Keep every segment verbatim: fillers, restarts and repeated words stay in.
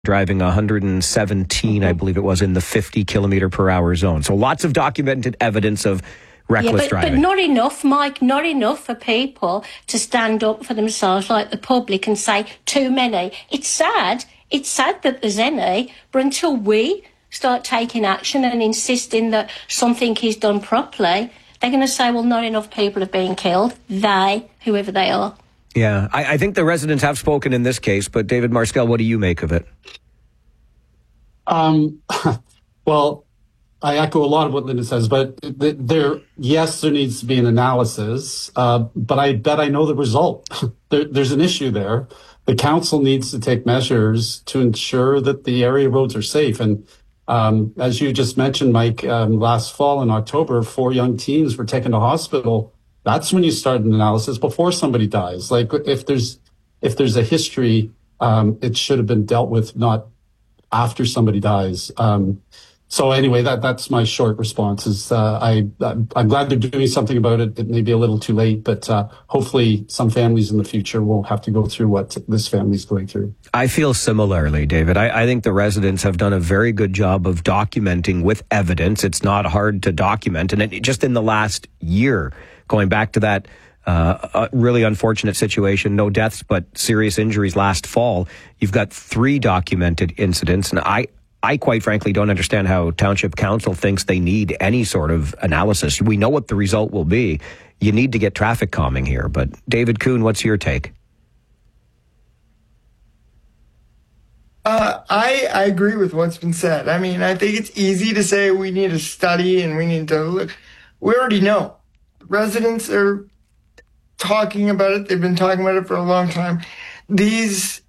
driving one hundred seventeen, I believe it was, in the fifty kilometer per hour zone. So lots of documented evidence of reckless yeah, but, driving. But not enough, Mike, not enough for people to stand up for themselves like the public and say, too many. It's sad. It's sad that there's any, but until we start taking action and insisting that something is done properly, they're going to say, well, not enough people have been killed. They, whoever they are. Yeah, I, I think the residents have spoken in this case, but David Marskell, what do you make of it? Um, well, I echo a lot of what Linda says, but there, yes, there needs to be an analysis, uh, but I bet I know the result. there, there's an issue there. The council needs to take measures to ensure that the area roads are safe. And um, as you just mentioned, Mike, um, last fall in October, four young teens were taken to hospital. That's when you start an analysis before somebody dies. Like if there's if there's a history, um, it should have been dealt with, not after somebody dies. Um, so anyway, that that's my short response. Is uh, I I'm glad they're doing something about it. It may be a little too late, but uh, hopefully some families in the future won't have to go through what this family's going through. I feel similarly, David. I, I think the residents have done a very good job of documenting with evidence. It's not hard to document, and it, just in the last year, going back to that uh, a really unfortunate situation, no deaths but serious injuries last fall, you've got three documented incidents, and I. I quite frankly don't understand how Township Council thinks they need any sort of analysis. We know what the result will be. You need to get traffic calming here. But David Kuhn, what's your take? Uh, I, I agree with what's been said. I mean, I think it's easy to say we need a study and we need to look. We already know. Residents are talking about it. They've been talking about it for a long time. These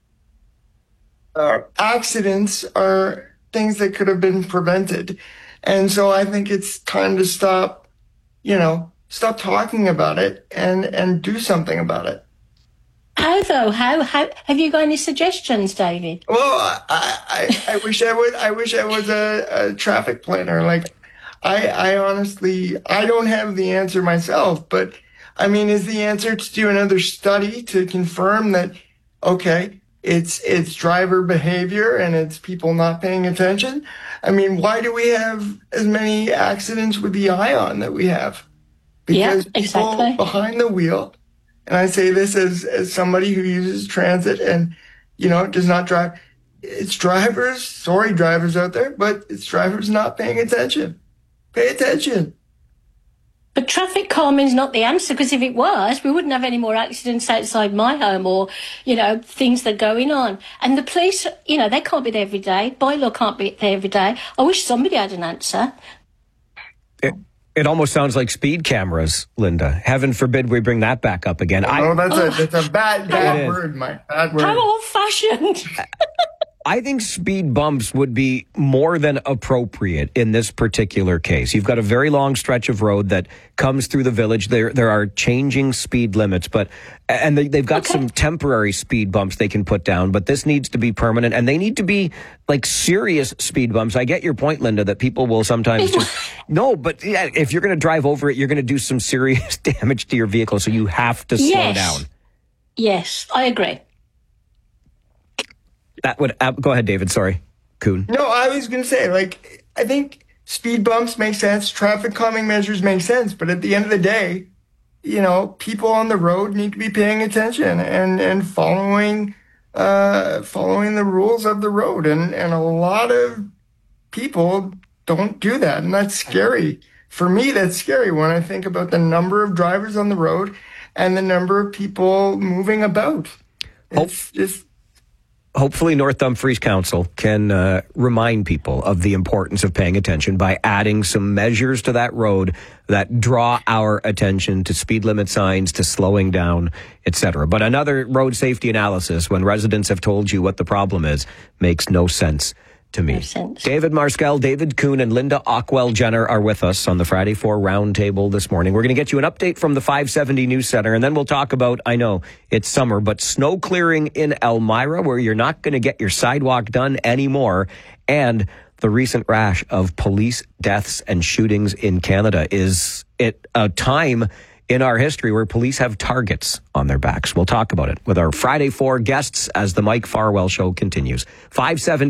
uh, accidents are things that could have been prevented. And so I think it's time to stop, you know, stop talking about it and, and do something about it. How though? How, how, have you got any suggestions, David? Well, I, I, I wish I would, I wish I was a, a traffic planner. Like, I, I honestly, I don't have the answer myself, but I mean, is the answer to do another study to confirm that, okay, It's it's driver behavior and it's people not paying attention? I mean, why do we have as many accidents with the ion that we have? Because yeah, exactly. People behind the wheel, and I say this as, as somebody who uses transit and, you know, does not drive. It's drivers, sorry drivers out there, but it's drivers not paying attention. Pay attention. But traffic calming is not the answer, because if it was, we wouldn't have any more accidents outside my home or, you know, things that are going on. And the police, you know, they can't be there every day. Bylaw can't be there every day. I wish somebody had an answer. It, it almost sounds like speed cameras, Linda. Heaven forbid we bring that back up again. Oh, I, that's, oh, a, that's a bad, bad word, Mike. Bad word. How old-fashioned. I think speed bumps would be more than appropriate in this particular case. You've got a very long stretch of road that comes through the village. There there are changing speed limits, but and they, they've got okay. some temporary speed bumps they can put down, but this needs to be permanent, and they need to be like serious speed bumps. I get your point, Linda, that people will sometimes just... No, but yeah, if you're going to drive over it, you're going to do some serious damage to your vehicle, so you have to slow yes. down. Yes, I agree. That would uh, go ahead, David. Sorry, Kuhn. No, I was going to say, like, I think speed bumps make sense, traffic calming measures make sense, but at the end of the day, you know, people on the road need to be paying attention and and following uh, following the rules of the road, and and a lot of people don't do that, and that's scary. For me, that's scary when I think about the number of drivers on the road and the number of people moving about. It's just. Hopefully North Dumfries Council can uh, remind people of the importance of paying attention by adding some measures to that road that draw our attention to speed limit signs, to slowing down, et cetera. But another road safety analysis, when residents have told you what the problem is, makes no sense to me. No sense. David Marskell, David Kuhn, and Linda Ockwell-Jenner are with us on the Friday Four Roundtable this morning. We're going to get you an update from the five seventy News Center, and then we'll talk about, I know it's summer, but snow clearing in Elmira, where you're not going to get your sidewalk done anymore, and the recent rash of police deaths and shootings in Canada. Is it a time in our history where police have targets on their backs. We'll talk about it with our Friday Four guests as the Mike Farwell Show continues. five seventy